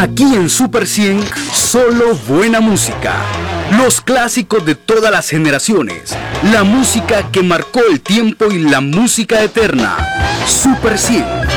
Aquí en Super 100, solo buena música. Los clásicos de todas las generaciones. La música que marcó el tiempo y la música eterna. Super 100.